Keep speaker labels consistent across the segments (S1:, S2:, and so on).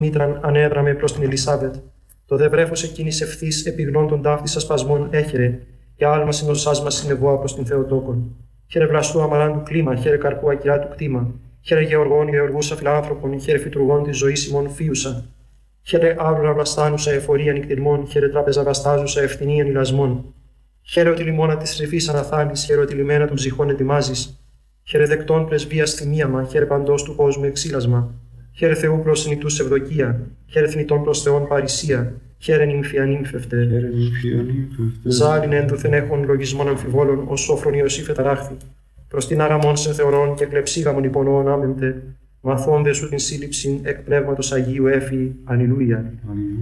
S1: μήτραν ανέδραμε προς την Ελισάβετ. Το δε βρέφος εκείνης ευθύς επιγνών των ταύτης ασπασμών έχερε, και άλμα συνοσάς μας συνεβόα προς την Θεοτόκον. Χαίρε βλαστού αμαράντου κλίμα, χαίρε καρπού ακυρά του κτήμα. Χαίρε γεωργών γεωργούσα φιλάνθρωπων, χαίρε φυτουργών της ζωής ημών φίουσα. Χαίρε άυρα βλαστάνουσα εφορία νυκτηρμών, χαίρε τράπεζα βαστάζουσα ευθυνίαν ηλασμών. Χαίρε ότι λιμόνα της ρηφής αναθάνεις, χαίρε ότι λιμένα των ψυχών ετοιμάζεις. Χαίρε δεκτών πρεσβείας θυμίαμα, χαίρε παντός του κόσμου εξήλασμα. Χαίρε Θεού προς νητούς ευδοκία, χαίρε θνητών προς Θεόν παρησία. Χαίρε νύμφια νύμφευτε. Ζάλιν ένδοθεν έχων λογισμών αμφιβόλων, ως σόφρον Ιωσήφ εταράχθη. Προς την άραμον σε θεωρών και κλεψίγαμον υπονοών άμεμπτε. Μαθώντε σου την σύλληψην εκ πνεύματος Αγίου έφη. Αλληλούια.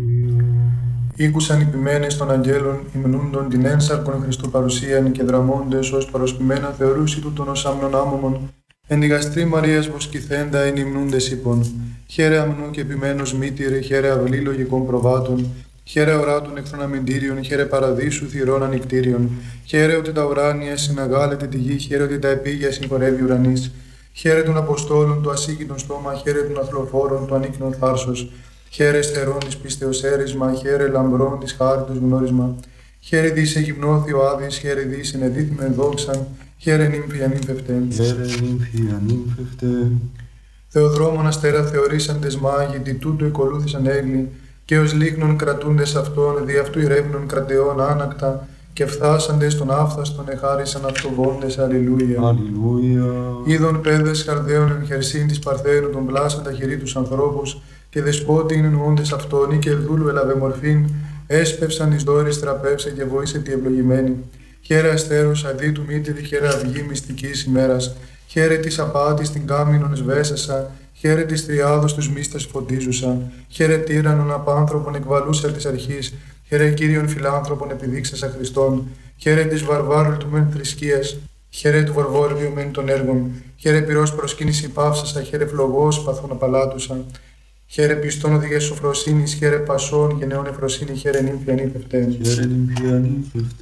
S2: Ήκουσαν οι ποιμένες των αγγέλων, υμνούντων την ένσαρκον Χριστού παρουσίαν και δραμώντες ως παροσπημένα θεωρούσι τούτον ως άμνον άμωμον. Εν τη γαστρή Μαρίας βοσκηθέντα εν υμνούντες είπων. Χαίρε αμνού και ποιμένος μήτηρε, χαίρε αυλή λογικών προβάτων. Χαίρε οράτων εχθρών αμυντήριων, χαίρε παραδείσου θυρών ανικτήριων. Χαίρε ότι τα ουράνια συναγάλεται τη γη, χαίρε ότι τα επίγεια συγχωρεύει ουρανής. Χαίρε των Αποστόλων του ασύγκητον στόμα, χαίρε των αθλοφόρων του ανίκνον θάρσος. Χαίρε στερών της πίστεως έρισμα, χαίρε λαμπρών της χάριτος γνώρισμα. Χαίρε δις εγυμνώθη ο Άδης, χαίρε δις ενεδίθημεν δόξαν, χαίρε νύμφια νύμφευτε.
S3: Χαίρε νύμφια νύμφευτε.
S2: Θεοδρόμων αστέρα θεωρήσαντες μάγοι, τι τούτο εκολούθησαν έγκλη, και ως λίχνων κρατούντες αυτών, δι' αυτού ηρεύνων κρατεών άνακτα, και φθάσαντες των άφθαστον εχάρισαν αυτοβόντες. Αλληλούια.
S3: Αλληλούια.
S2: Είδων παιδες καρδαίων εν χερσίν της Παρθένου των πλάσαν τα χειρή τους ανθρώπους, και δεσπότην εννοούντες αυτόν, ή και δούλου ελαβε μορφήν, έσπευσαν εις δόρης τραπεύσε και βοήσε τη ευλογημένη. Χαίρε αστέρους αδί του μήτηρη, χαίρε αυγή μυστικής ημέρας, χαίρε της απάτης την κάμινον σβέσασα, χαίρε της τριάδος τους μύστας φωτίζουσα, χαίρε τύραννον απάνθρωπον εκβαλούσα της αρχής, χαίρε Κύριον φιλάνθρωπον επιδείξασα Χριστόν, χαίρε της βαρβάρου του μεν θρησκείας, χαίρε του βαρβόριου μεν των έργων, χαίρε πυρός προσκύνηση παύσασα, χαίρε φλογός παθών απαλάτουσα. Χαίρε πιστόν οδηγές σοφροσύνης, χαίρε πασών και νεών εφροσύνη, χαίρε νύμφια νύμφευτε.
S3: Χαίρε νύμφια νύμφευτε.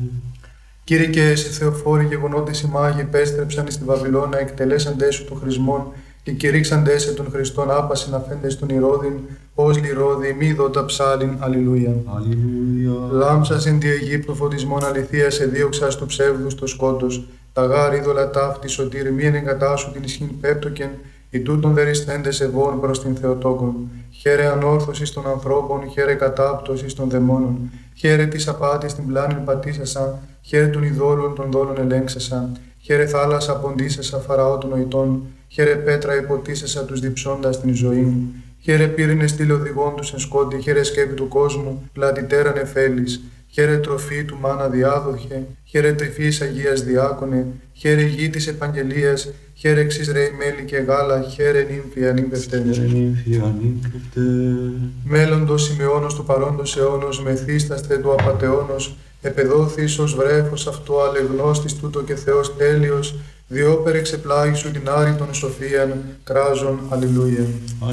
S2: Κύριε και εσύ Θεοφόροι γεγονότες οι μάγοι επέστρεψαν εις τη Βαβυλώνα, εκτελέσαντές σου των χρησμών και κηρύξαντές σε των Χριστών άπασιν αφέντες των Ηρώδην, ως λιρώδη μη δότα ψάλιν. Αλληλούια.
S3: Αλληλούια.
S2: Λάμψας εν τη Αιγύπτου φωτισμών αληθείας εδίωξας του ψεύδους το σκότος, τα γάρ είδωλα ταύτη σωτήρ μη εγκατάσου την ισχύν πέπτοκεν, οι τούτων δεριστέντες ευών προς την Θεοτόκον. Χαίρε ανόρθωσης των ανθρώπων, χαίρε κατάπτωσης των δαιμόνων. Χαίρε της απάτης την πλάνην πατήσασα, χαίρε των ειδόλων των δόλων ελέγξασα. Χαίρε θάλασσα ποντίσασα φαραώ των νοητών, χαίρε πέτρα υποτίσασα τους διψώντας την ζωή. Χαίρε πύρινε στήλε οδηγών τους εν σκότη, χαίρε σκέπη του κόσμου, πλατιτέραν εφέλης. Χαίρε τροφή του μάνα διάδοχε, χαίρε τρυφής Αγίας διάκονε, χαίρε γη της επαγγελίας, χαίρε εξής ρέι μέλι και γάλα, χαίρε νύμφια νύμφευτε.
S3: Χαίρε νύμφια νύμφευτε.
S2: Μέλλοντος σημεώνος του παρόντος αιώνος, μεθύσταστε του απατεώνος, επεδόθης ως βρέφος αυτό αλεγνώστης τούτο και Θεός τέλειος, διόπερ εξεπλάγει σου την άρρητον σοφίαν, κράζον. Αλληλούια.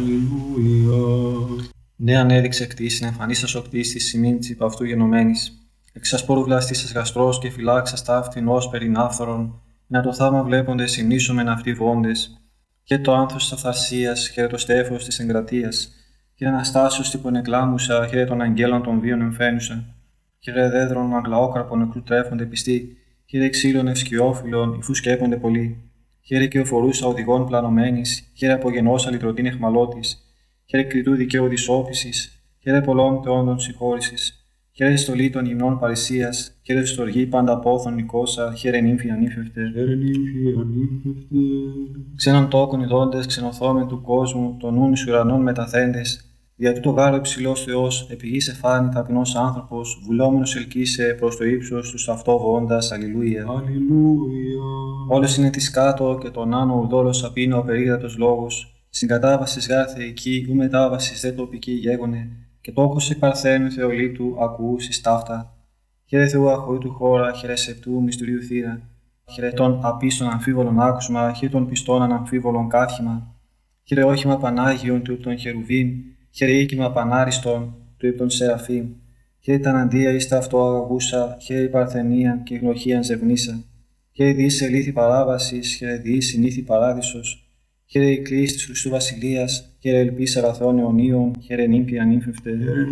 S3: Αλληλούια.
S4: Ναι, ανέδειξε κτήσιν, εμφανίσας ο κτίστης σημείν της υπ' αυτού γενομένης. Εξασπόρου βλαστήσας γαστρός και φυλάξας ταύτην ως περινάφθορον, να το θαύμα βλέποντες συνήσωμεν αυτοί βόντες. Και το άνθος της αυθαρσίας, χαίρε το στέφος της εγκρατείας, χαίρε αναστάσεως τύπων εκλάμουσα, χαίρε των αγγέλων των βίων εμφαίνουσα. Χαίρε δέδρων αγλαόκραπων νεκρού τρέφονται πιστοί, χαίρε ξύλων ευσκιόφυλλων, υφού σκέπονται πολλοί. Χαίρε και οφορούσα οδηγών πλανωμένης, χαίρε απογενώσα λυτρωτήν εχμαλώτης. Χαίρε κριτού δικαίου δυσόπισης, χαίρε πολλών θεόντων συγχώρησης. Χαίρε στολή των υμνών παρησίας, χαίρε στοργή πάντα πόθων νικόσα, χαίρε νύμφια νύμφευτε.
S3: Χαίρε νύμφια νύμφευτε.
S4: Ξένων τόκων ειδώντες, ξενοθόμεν του κόσμου, των νουν εις ουρανών μεταθέντες. Δια τούτο γάρο υψηλός Θεός, επί γης εφάνη ταπεινός άνθρωπος, βουλόμενος ελκύσε προς το ύψος τους αυτό βοώντας. Αλληλούια.
S3: Αλληλούια.
S4: Όλος είναι της κάτω και τον άνω ουδόλος απίνω ο περίγρατος λόγος. Συγκατάβασης γάρ θεϊκή, ου μετάβασης δε τοπική γέγονε, και τόκος εκ παρθένου Θεολίτου ακούσεις ταύτα. Χαίρε Θεού αχωρήτου χώρα, χαίρε σεπτού μυστηρίου θύρα. Χαίρε των απίστων αμφίβολων άκουσμα, χαίρε των πιστών αναμφίβολων κάθημα. Χαίρε όχημα Πανάγιον του των Χερουβίμ, χαίρε οίκημα Πανάριστον του υπ' των Σεραφείμ. Χαίρε τα αντία εις τα αυτό αγαγούσα, χαίρε η παρθενία και η γνωχίαν ζευνήσα. Χαίρε διείς ελήθη παράβασης, χαίρε διείς συνήθη παράδεισος. Χαίρε η κλίση της Χριστού Βασιλείας, χαίρε ελπίς αγαθών αιωνίων, χαίρε νύμφη ανήμφευτε.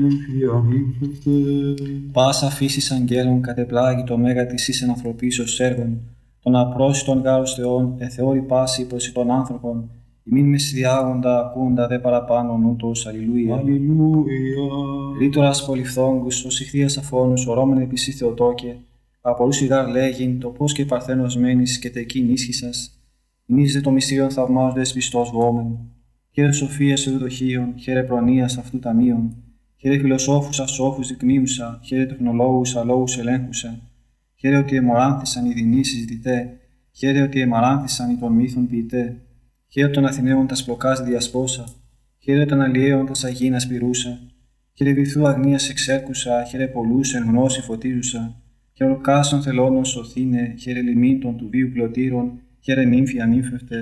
S4: Πάσα φύσης αγγέλων κατεπλάγει το μέγα της εις εν ανθρωπίσεως έργων, των απρόσιτων γάρος Θεών, εθεώρη πάση προς των άνθρωπων, ημίν μεσηδιάγοντα, ακούντα δε παραπάνω νούτος, αλληλούια. Ρήτορας πολυφθόγκους, ως ηχθείας αφώνους, ορώμεν επίση Θεοτόκε, απορούς ηγάρ λέγειν, το πώς και παρθένος μένεις και τεκείν ίσχυσας. Ημείς δε το μυστήριον θαυμάζοντες πιστός βόμεν. Χαίρε σοφίας ευδοχίων, χαίρε προνοίας αυτού ταμείων, χαίρε φιλοσόφουσα σόφους δεικνύουσα, χαίρε τεχνολόγουσα λόγους ελέγχουσα. Χαίρε ότι εμοράνθησαν οι δεινοί συζητητέ, χαίρε ότι εμαράνθησαν οι των μύθων ποιητέ. Χαίρε των Αθηναίων τας πλοκάς διασπόσα, χαίρε των αλλιέων τας αγίνας πυρούσα. Χαίρε βυθού αγνίας εξέρκουσα, χαίρε πολλούς εν γνώση φωτίζουσα. Χαίρε οκάσων θελώνων σωθήνε, χαίρε λιμήτων του βίου πλωτήρων, χαίρε νύμφη ανήμφευτε.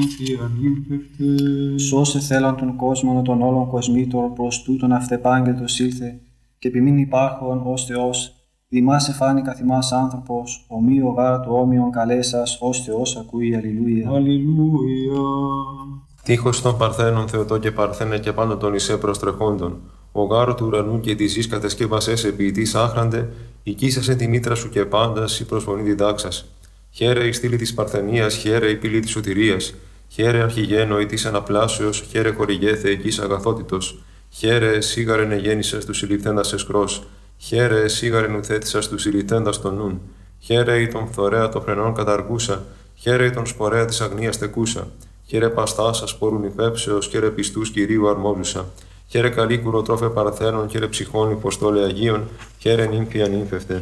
S4: Σώσε θέλαν τον κόσμο των όλων κοσμήτων, προς τούτον αυτεπάγγελτος ήλθε, και επιμήν υπάρχον ως Θεός. Δημάς εφάνη καθημάς άνθρωπος, ομοίο γάρα του όμοιον καλέσας, ως Θεός ακούει, αλληλούια.
S3: Αλληλούια.
S5: Τείχος των Παρθένων Θεοτόκε Παρθένε και πάνω των Ισέ προστρεχόντων. Ο γάρο του ουρανού και τη γης κατεσκεύασέ σε ποιητής άχραντε, οικίσασε τη μήτρα σου και πάντας, η προσφωνή διδάξας. Χαίρε η στήλη της Παρθενίας, χαίρε η πύλη της σωτηρίας. Χαίρε αρχηγένο η της αναπλάσεως, χαίρε χορηγέ θεϊκής αγαθότητος. Χαίρε σίγαρεν εγέννησες του συλληφθέντας εσκρός. Χαίρε σίγαρεν ουθέτησας του συλληφθέντας των νουν. Χαίρε η τον φθορέα των φρενών καταργούσα. Χαίρε η τον σπορέα της αγνίας τεκούσα. Χαίρε παστάσα σπόρουν υφέψεως, χαίρε πιστούς Κυρίου αρμόζουσα. Χαίρε καλή κουροτρόφε Παρθένων, χαίρε ψυχών υποστόλε Αγίων, χαίρε νύμφη ανήμφευτε.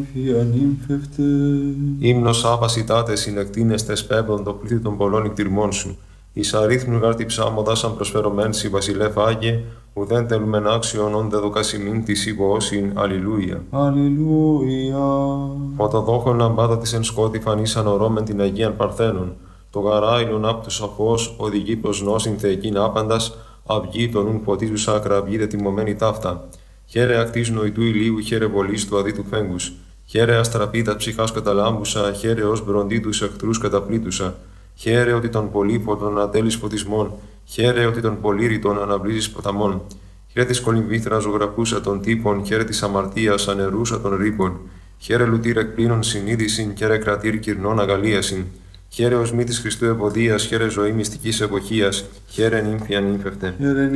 S5: Ύμνος άπασιτάτε συνεκτίνεστες πέμπτον το πλήθη των πολλών νυχτηρμών σου. Εις αρίθμου γάρ τη ψάμοντα σαν προσφερωμέν σι βασιλεύ Άγιε, ουδέν τελούμεν άξιον όν δε δοκασιμήν της υπόωσιν, αλληλούια.
S3: Αλληλούια.
S5: Φωτοδόχων λαμπάδα της εν σκότη φανίσαν ορώμεν την Αγίαν Παρθένων. Το γαράιλον απ' του σαφώς οδηγεί προς νόσιν θεεκήν άπαντας, αυγή των ουν ποτίζουσα ακραυγή δε τιμωμένη ταύτα. Χαίρε ακτής νοητού ηλίου, χαίρε βολής του αδίτου φέγγους. Χαίρε αστραπίτα ψυχάς καταλάμπουσα, χαίρε ως μπροντί τους εχθρούς καταπλήτουσα. Χαίρε ότι τον πολύποτον ατέλεις φωτισμών, χαίρε ότι τον πολύρητον αναβλύζεις ποταμών. Χαίρε της κολυμβήθρας ζωγραφούσα των τύπων, χαίρε της αμαρτίας ανερούσα των ρήπων. Χαίρε λουτήρ εκπλήνων συνείδησιν, χαίρε κρατήρ κυρνών αγαλίασιν. Χαίρε ως μύτης Χριστού ευωδίας, χαίρε ζωή μυστικής εποχίας, χαίρε νύμφη ανήμφευτε.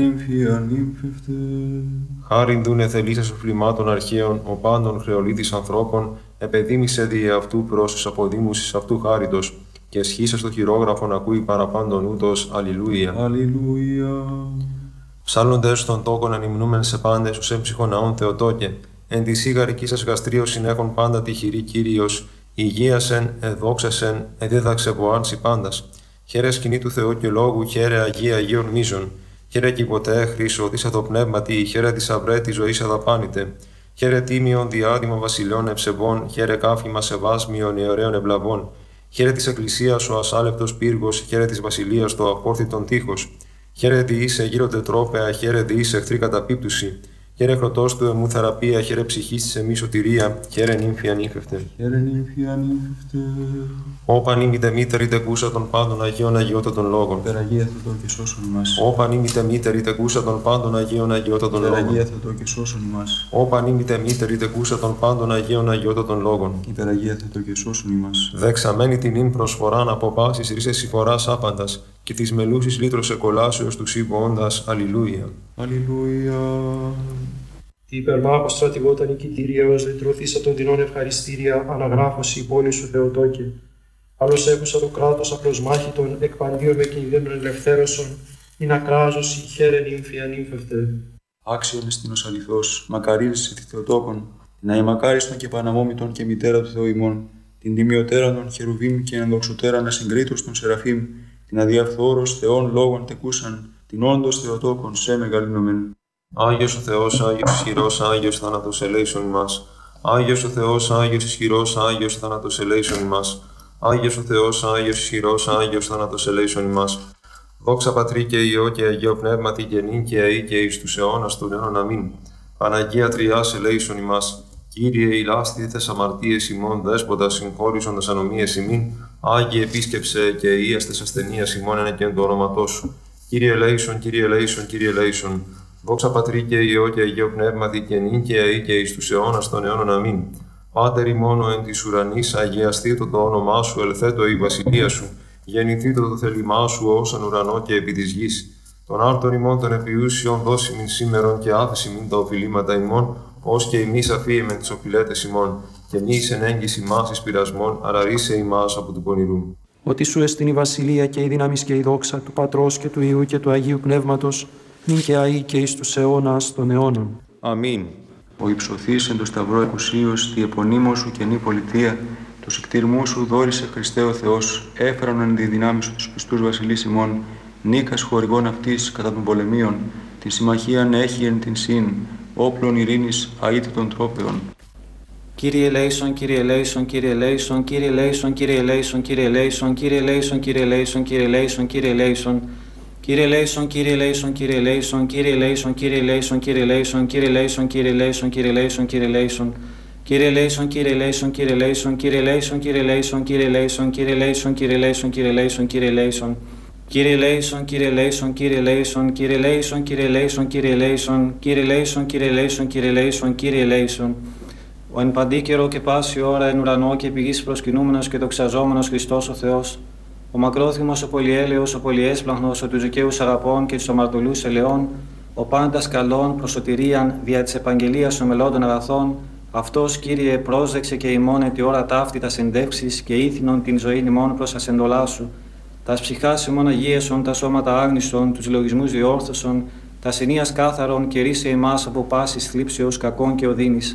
S5: Χάριν δούνε θελήσας οφλημάτων αρχαίων, ο πάντων χρεολίτης ανθρώπων, επεδίμησε δι' αυτού προς αποδήμουσης αυτού χάριτος, και εσχίσα στο χειρόγραφον ακούει παραπάντων ούτως, αλληλούια.
S3: Αλληλούια.
S5: Ψάλλοντες των τόκων ανυμνούμεν σε πάντες, ως έμψυχον ναών Θεοτόκε, εν τη σίγαρική σας γαστρίο συνέχον πάντα τη χειρή Κύριος, υγείασεν, εδόξασεν, εδίδαξε βοάνση πάντας. Χαίρε σκηνή του Θεού και λόγου, χαίρε Αγία Αγίων μίζων. Χαίρε κι ποτέ χρήσο, δίσα το πνεύματι, χαίρε τη αυρέ τη ζωή αδαπάνητε. Χαίρε τίμιον διάδημα βασιλιών ευσεβών, χαίρε κάφημα σεβάσμιων ιερέων ευλαβών. Χαίρε τη Εκκλησία ο ασάλευτος πύργος, χαίρε τη βασιλεία το απόρθητον τείχος. Χαίρε διήσε γύρω τετρόπαια, χαίρε διήσε εχθρή καταπίπτουση. Χαίρε χρωτός του εμού θεραπεία, χαίρε ψυχής της εμείς σωτηρία, χαίρε νύμφη ανήμφευτε. Όπαν ήμητε μήτερη τεκούσα των πάντων Αγίων Αγιώτατων λόγων.
S3: Υπεραγία Θεοτό και σώσον ημάς.
S5: Όπαν ήμητε μήτερη τεκούσα των πάντων Αγίων Αγιώτατων λόγων.
S3: Υπεραγία Θεοτό και σώσον ημάς.
S5: Όπαν ήμητε μήτερη τεκούσα των πάντων Αγίων Αγιώτατων λόγων.
S3: Υπεραγία Θεοτό και σώσον ημάς.
S5: Δεξαμένη την ύν προσφοράν από πάσης ρίσες συμφοράς άπαντας και της μελούσης λύτρος εκολάσεως του σύμβοοντας, αλληλούια.
S3: Αλληλούια.
S1: Η υπερμάχος στρατηγόταν νικητήρια, ως λυτρωθήσα των δεινών ευχαριστήρια, αναγράφωση η πόλη σου Θεοτόκε. Άλλος έχουσα το κράτος απλώς μάχητον, εκπαντίον με κινδύνων ελευθέρωσον, ειν ακράζωση, χαίρε νύμφη ανήμφευτε.
S3: Άξιον εστίνος αληθώς, μακαρίζεσαι τη Θεοτόκον, την αημακάριστον και παναμόμητον και μητέρα του Θεού ημών, την τιμιωτέραν των Χερουβίμ και ενδοξωτέραν ασυγκρίτως των Σεραφείμ, την αδιαφθόρος Θεών λόγων τεκούσαν, την όντως Θεοτόκον σε μεγαλύνομεν.
S5: Άγιος ο Θεός, Άγιος ισχυρός, Άγιος θάνατος ελέησον ημάς. Άγιος ο Θεός, Άγιος ισχυρός, Άγιος θάνατος ελέησον ημάς. Άγιος ο Θεός, Άγιος ισχυρός, Άγιος θάνατος ελέησον ημάς. Δόξα Πατρί και Υιό και Αγίο Πνεύματι και νυν και αεί και εις τους αιώνας των αιώνων αμήν. Παναγία Τριάς ελέησον ημάς. Κύριε ηλάσθητες αμαρτίες ημών, δέσποτα συγχώρησον τας ανομίες ημίν, Άγιε επίσκεψε και ίαστες ασθενείας ημών ενεκέν το όνοματό σου. Κύριε ελέησον, Κύριε ελέησον, Κύριε ελέησον. Δόξα Πατρί και Υιό και Αγίο Πνεύματι και νυν και αεί και εις τους αιώνας των αιώνων. Αμήν. Πάτερ ημών εν της ουρανής, αγιαστήτω το όνομά σου, ελθέτω η βασιλεία σου. Γεννηθήτω το θέλημά σου ως εν ουρανό και επί της γης. Των άρτων ημών των επιούσιων δώσιμην σήμερον και άφεσιμην τα οφειλήματα ημών, ως και ημείς αφίεμεν τις οφειλέτες ημών. Και μη εις εν έγκυς ημάς εις πειρασμών, αραρίσε ημάς από του πονηρού.
S1: Ότι σου εστιν η βασιλεία και η δύναμη και η δόξα του Πατρός και του Υιού και του Αγίου Πνεύματος, νυν και αεί και εις τους αιώνας των αιώνων.
S3: Αμήν. Ο υψωθής εν το σταυρό εκουσίως, τη επωνύμω σου καινή πολιτεία, του συκτήρμού σου δόρισε Χριστέ ο Θεός, έφεραν εν τη δυνάμει σου τους πιστούς βασιλείς ημών, νίκας χορηγών αυτής κατά των πολεμίων, την συμμαχίαν έχει εν την συν, όπλων ειρήνης αίτητων τρόπεων.
S4: Κύριε ελέησον, Κύριε ελέησον, Κύριε ελέησον, Κύριε ελέησον, Κύριε ελέησον, Κύριε ελέησον, Κύριε ελέησον, Κύριε ελέησον, Κύριε ελέησον, Κύριε ελέησον. Κύριε ελέησον, Κύριε ελέησον, Κύριε ελέησον, Κύριε ελέησον, Κύριε ελέησον, Κύριε ελέησον, Κύριε ελέησον, Κύριε ελέησον, Κύριε ελέησον, Κύριε ελέησον. Κύριε ελέησον, Κύριε ελέησον, Κύριε ελέησον, Κύριε ελέησον, Κύριε ελέησον, Κύριε ελέησον, Κύριε ελέησον, Κύριε ελέησον, Κύριε ελέησον, Κύριε ελέησον. Κύριε ελέησον, Κύριε ελέησον, Κύριε ελέησον, Κύριε ελέησον, Κύριε ελέησον, Κύριε ελέησον, Κύριε ελέησον, Κύριε ελέησον, Κύριε ελέησον, Κύριε ελέησον. Ο εν παντή καιρό και πάση ώρα εν ουρανό και επί γης προσκυνούμενος και δοξαζόμενος Χριστός ο Θεός, ο μακρόθυμος, ο πολυέλεος, ο πολυέσπλαχνος, ο τους δικαίους αγαπών και τους αμαρτωλούς ελαιών, ο πάντας καλών προς σωτηρίαν δια της επαγγελίας ομελόντων αγαθών, αυτός, Κύριε, πρόσδεξε και ημών τη ώρα ταύτη τα συντεύξεις και ήθινον την ζωή ημών προς ασεντολά σου. Τας ψυχάς ημών αγίεσον, τα σώματα άγνησον, τους λογισμούς διόρθωσον, τα συνείας κάθαρον και ρίσε ημάς από πάσης θλίψεως κακών και οδύνης.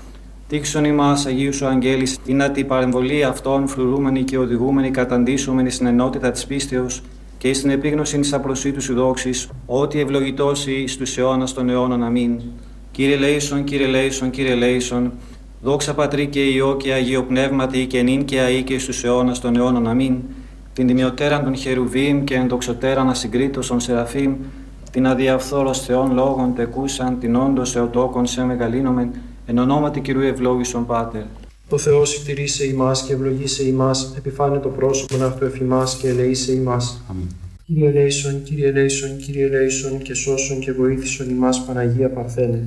S4: Τύξον ημάς, Αγίου σου αγγέλης, την την παρεμβολή αυτών φρουρούμενοι και οδηγούμενοι καταντήσομενοι στην ενότητα της πίστεως και στην επίγνωση της απροσίτου σου δόξης, ότι ευλογητώσει στους αιώνας των αιώνων. Αμήν. Κύριε ελέησον, Κύριε ελέησον, Κύριε ελέησον, δόξα Πατρί και Υιό και Αγίο Πνεύματι και νυν και αεί και στους αιώνας των αιώνων. Αμήν. Την τιμιωτέραν των χερουβίμ και ενδοξωτέραν ασυγκρίτωσον σεραφείμ, την αδιαφθόρος Θεών λόγων τεκούσαν, την όντως εωτόκον σε μεγαλύνομεν, εν ονόματι Κυρίου ευλόγησον Πάτερ.
S1: Ο Θεός ευτηρήσε ημάς και ευλογήσε ημάς, επιφάνε το πρόσωπον αυτού εφημάς και ελεήσε ημάς.
S3: Αμήν.
S1: Κύριε ελέησον, Κύριε ελέησον, Κύριε ελέησον και σώσον και βοήθησον ημάς Παναγία Παρθένε.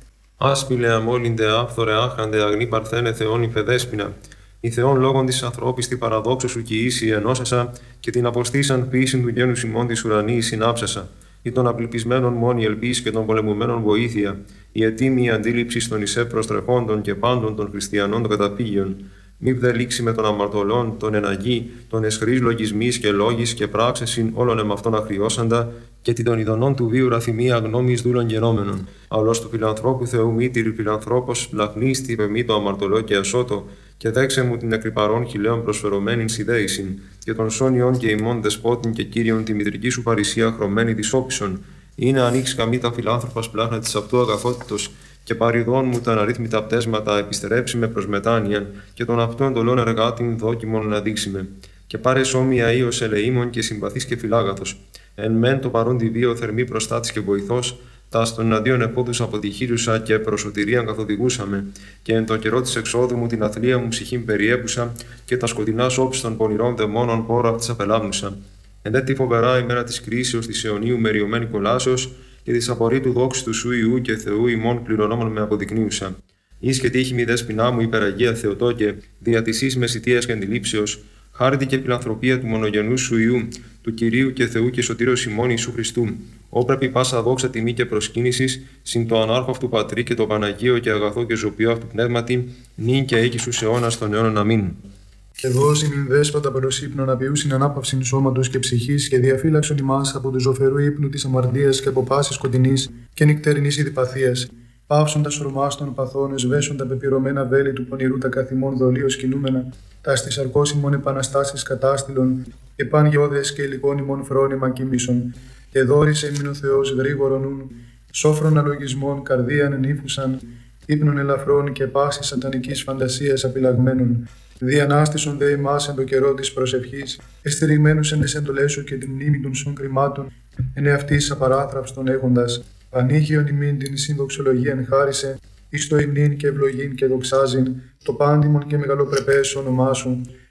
S5: Άσπηλε αμόλυντε άφθορε άχραντε αγνή Παρθένε Θεόν υφεδέσποινα. Η Θεόν λόγων της ανθρώπης τη παραδόξου σου και ίση ενώσασα και την αποστήσαν ποιήσιν του γένους ημών της ουρανής συνάψασα. Ή των απληπισμένων μόνη ελπίς και των πολεμουμένων βοήθεια, η ετοίμη αντίληψη των εισέ προστρεχόντων και πάντων των χριστιανών των καταφύγιων. Μη δε λήξει με των αμαρτωλών, των εναγή, των εσχρής λογισμής και λόγης και πράξεσιν όλων εμαυτών αχριώσαντα, και την των ειδονών του βίου ραθυμία γνώμης δούλων γενόμενων. Αλλός του φιλανθρώπου Θεού μήτηρη φιλανθρώπος, λαχνίστη πεμεί το αμαρτωλό και ασώτο, και δέξε μου την εκρυπαρών χιλέων προσφερωμένην σιδέησιν, και των σόνιων και ημών δεσπότην και κύριον τη μητρική σου παρησία χρωμένη τη όπισον. Είναι ανοίξει καμή τα φιλάνθρωπα σπλάχνα τη αυτού αγαθότητος, και παριδών μου τα αναρρύθμιτα πτέσματα επιστρέψει με προς μετάνοιαν, και των αυτών εντολών εργάτην δόκιμον να δείξει με. Και πάρε όμοια ίος ελεήμων και συμπαθής και φιλάγαθος. Εν μεν το παρόν τη βίο θερμή προστάτης και βοηθός, τας των εναντίον επόδους αποτυχήρουσα και προσωτηρίαν καθοδηγούσαμε, και εν το καιρό της εξόδου μου την αθλία μου ψυχήν περιέπουσα, και τα σκοτεινά όψη των πονηρών δαιμόνων πόρα αυτής απελάμνουσα. Εν δε τη φοβερά ημέρα της κρίσεως της αιωνίου μεριωμένη κολάσεως, και της απορρίτου δόξη του σου Ιού και Θεού ημών κληρονόμων με αποδεικνύουσα. Εις και τύχη μη δέσποινά μου υπεραγία Θεοτόκε, δια της εις μεσητείας και αντιλήψεως, χάρητη και φιλανθρωπία του μονογενού σου Ιού, του Κυρίου και Θεού και Σωτήρος ημών Ιησού Χριστού. Όπρεπη πάσα δόξα τιμή και προσκύνησης, συν το ανάρχο αυτού Πατρί και το Παναγίο και αγαθό και ζωπιό αυτού πνεύματι, νυν και εκεί στους αιώνας των αιώνων. Αμήν.
S2: Και δώσει μην δέσποτα προς ύπνο να ποιούσιν ανάπαυσιν σώματος και ψυχής και διαφύλαξον ημάς από του ζωφερού ύπνου της αμαρτίας και από πάσης σκοτεινής και νυκτερινής ειδηπαθίας. Πάυσον τα σωρμάς των παθών, εσβέσον τα πεπυρωμένα βέλη του πονηρού τα καθημών δολίως κινούμενα, τα στις αρκώσιμων επαναστάσεις κατάστηλων, και παν γεώδες και υλικών ημών φρόνημα κοίμησον. Και δόρισε ημιν ο Θεός γρήγορον νουν, σόφρον αλογισμών καρδίαν ενήφουσαν, ύπνων ελαφρών και πάσης σατανικής φαντασίας απειλαγμένων. Διανάστησον δε ημάς εν το καιρό της προσευχής, εστηριγμένους εν τις εντολές σου και την μνήμη των σων κρυμάτων, εν εαυτής απαράθραυστον έχοντας. Πανήγιον ημίν την συνδοξολογίαν χάρισε, εις το υμνήν και ευλογήν και δοξάζειν, το πάντιμον και μεγαλοπρεπές όνομά σου,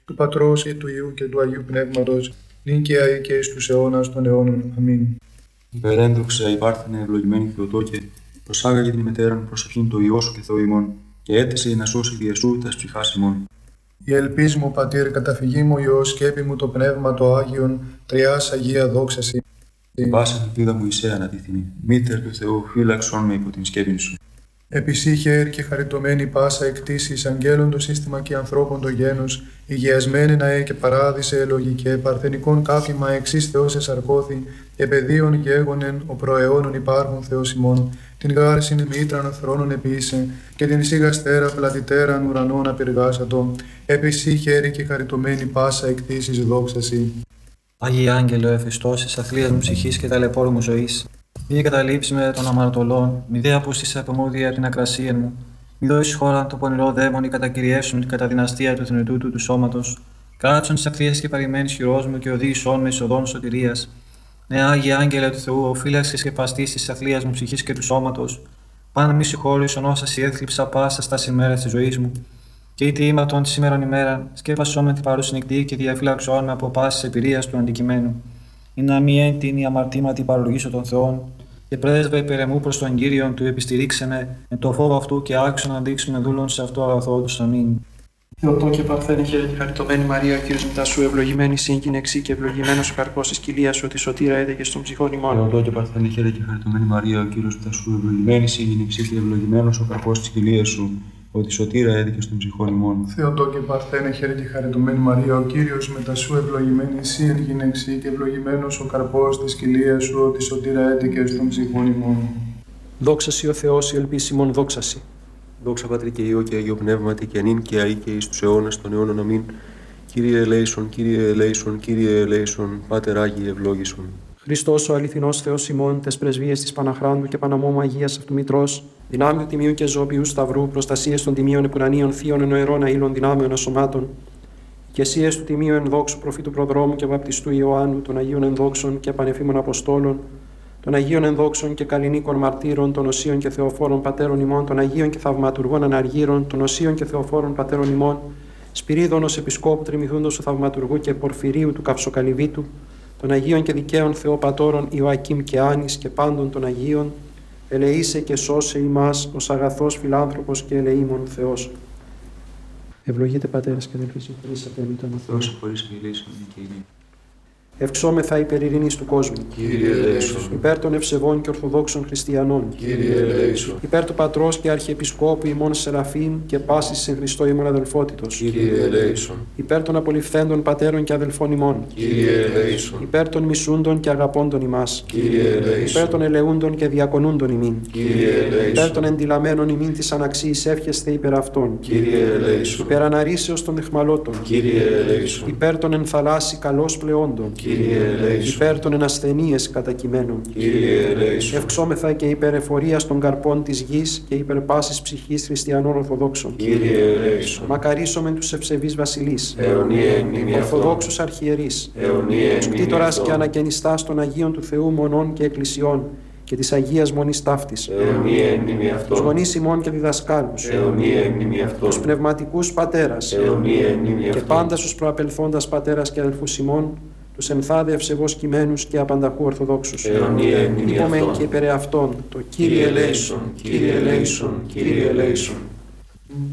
S2: του Πατρός και του Υιού και του Αγίου Πνεύματος, νυν και αεί και εις τους αιώνας των αιώνων. Αμήν.
S3: Υπερένδοξα υπάρθενε ευλογημένη Θεοτόκε, προσάγαγε την μετέραν προς αυτήν το Υιό σου και Θεό ημών, και έτησε να σώσει διεσού τας ψυχάς ημών.
S2: Η ελπίς μου, Πατήρ, καταφυγή μου Υιός, σκέπη μου το Πνεύμα το Άγιον, Τριάς Αγία δόξαση.
S3: Η πάσα ελπίδα μου εισέ ανατίθινη, μήτερ του Θεού, φύλαξον με υπό την σκέπη σου.
S2: Επισύχε και χαριτωμένη πάσα εκτίσεις, αγγέλων το σύστημα και ανθρώπων το γένος, υγιασμένη ναέ και παράδεισε ελογικέ, παρθενικών κάφημα εξής Θεός εσαρκώθη, και παιδίων γέγονεν ο προαιώνων υπάρχων Θεός ημών, την γάρσιν μήτραν θρόνων επίησε, και την σιγαστέρα πλατητέραν ουρανών απειργάσατο, επισύχε και χαριτωμένη πάσα εκτίσεις δόξαση.
S4: Άγιε Άγγελο, εφιστώσεις αθλίας μου ψυχής και ταλαιπώρου μου ζωής, μη καταλήψει με των αμαρτωλών, μη δε απούστησε από μου δια την ακρασία μου, μη δώσει χώρα το πονηρό δαίμονι κατακυριεύσουν κατά δυναστεία του θνητού του σώματος, κάτσον στις ευθείες και παρημένης χειρός μου και οδήγησόν με εις σωτηρίας. Ναι, Άγιε Άγγελε του Θεού, ο φύλαξης και παστής της αθλίας μου ψυχής και του σώματος, πάνω μη συγχώρησον όσα σι έθλιψα πάσα στα ημέρας της ζωής μου. Και είτε ήμαρτον τη σήμερον ημέρα, σκέπασόν με την παρούση νυχτή και διαφύλαξόν με από πάσης εμπειρίας του αντικειμένου. Ή να μη έντην η αμαρτήματι παρολογήσω των Θεών, και πρέσβε υπερεμού προς τον Κύριον του επιστηρίξε με, με το φόβο αυτού και άξιο να δείξουμε δούλων σε αυτό αγαθό του. Αμήν.
S1: Θεοτόκε παρθένε χαίρε και χαριτωμένη Μαρία, ο Κύριος μετά σου, ευλογημένη σύγκυνεξή και ευλογημένος ο καρπός της κοιλίας σου, τη σωτήρα έδεκε στον ψυχών ημών.
S3: Θεοτόκε παρθένε χαίρε και χαριτωμένη Μαρία, ο Κύριος μετά σου, ευλογημένη σύγκυνεξή και ευλογημένος ο καρπός της κοιλίας σου, ότι σωτήρα έδικε στον ψυχών ημών.
S2: Θεοτόκε παρθένε χαίρε και χαριτωμένη Μαρία, ο Κύριος μετά σου, ευλογημένη εσύ εν γυναιξή και ευλογημένος ο καρπός της κοιλίας σου, ότι σωτήρα έδικε στον ψυχών ημών.
S1: Δόξασι ο Θεός, η ελπίσιμον δόξασι.
S6: Δόξα Πατρί και Υιό και Αγίο Πνεύματι και νυν και αεί και εις τους αιώνας των αιώνων. Αμήν. Κύριε ελέησον, Κύριε ελέησον, Κύριε ελέησον, Πάτερ Άγιε ευλόγησον.
S1: Χριστός ο αληθινός Θεός ημών, τες πρεσβείες της Παναχράντου και Παναμόμου Αγίας αυτού Μητρός, δυνάμεων τιμίου και ζώπιου σταυρού, προστασίες των τιμίων επουρανίων θείων ενοερών αήλων δυνάμεων ασωμάτων, και εσίες του τιμίου ενδόξου προφήτου προδρόμου και βαπτιστού Ιωάννου, των Αγίων ενδόξων και πανεφήμων Αποστόλων, των Αγίων ενδόξων και καλλινίκων μαρτύρων, των Οσίων και Θεοφόρων πατέρων ημών, των Αγίων και θαυματουργών αναργύρων, των Οσίων και Θεοφόρων πατέρων ημών, Σπυρίδωνος Επισκόπου Τριμηθούντος του Θαυματουργού και Πορφυρίου του Καυσοκαλυβίτου, των Αγίων και Δικαίων Θεοπατώρων Ιωακήμ και Άνης και πάντων των Αγίων, ελεήσε και σώσε ημάς ως αγαθός φιλάνθρωπος και ελεήμων Θεός. Ευλογείτε πατέρας και αδελφοί, συγχωρήσατε εμείς τον Θεό.
S3: Θεός συγχωρήσει και λύσον και ειρήνη.
S1: Ευξόμεθα υπέρ ειρήνης του κόσμου.
S6: Κύριε ελέησον.
S1: Υπέρ των ευσεβών και ορθοδόξων χριστιανών.
S6: Κύριε ελέησον.
S1: Υπέρ του Πατρός και Αρχιεπισκόπου ημών Σεραφείμ και πάσης εν Χριστώ ημών αδελφότητος.
S6: Κύριε ελέησον.
S1: Υπέρ των απολυφθέντων πατέρων και αδελφών ημών.
S6: Κύριε ελέησον.
S1: Υπέρ των μισούντων και αγαπώντων ημάς.
S6: Κύριε ελέησον.
S1: Υπέρ των ελεούντων και διακονούντων ημίν.
S6: Κύριε ελέησον.
S1: Υπέρ των εντυλαμένων ημίν της αναξίης εύχεσθε υπέρ αυτών.
S6: Κύριε ελέησον.
S1: Υπέρ αναρρήσεως των αιχμαλώτων.
S6: Κύριε ελέησον.
S1: Υπέρ των ενθαλάσσι καλώς πλεόντων.
S6: Κύριε ελέησον.
S1: Υπέρ των ενασθενείες κατακειμένων.
S6: Κύριε ελέησον.
S1: Ευξόμεθα και υπέρ εφορίας των καρπών της γης και υπέρ πάσης ψυχής χριστιανών Ορθοδόξων.
S6: Κύριε ελέησον.
S1: Μακαρίσομεν τους ευσεβείς βασιλείς.
S6: Αιωνία εν μνήμη αυτών.
S1: Ορθοδόξους αρχιερείς.
S6: Αιωνία εν μνήμη
S1: Κτήτορας
S6: αυτών.
S1: και ανακαινιστάς των Αγίων του Θεού μονών και εκκλησιών και της Αγίας Μονής Ταύτης.
S6: Αιωνία εν μνήμη
S1: Τους
S6: αυτών.
S1: γονείς ημών και διδασκάλους.
S6: Αιωνία εν μνήμη
S1: Τους
S6: αυτών.
S1: πνευματικούς πατέρας.
S6: Αιωνία εν μνήμη
S1: Και
S6: αυτών.
S1: πάντα στους προαπελθόντας πατέρας και αδελφούς ημών, τους ενθάδε ευσεβώς κειμένους και απανταχού Ορθοδόξους.
S6: Αιωνία εν μνήμη
S1: Είπομεν
S6: αυτών.
S1: και υπερ αυτών το Κύριε ελέησον,
S6: Κύριε ελέησον, Κύριε ελέησον.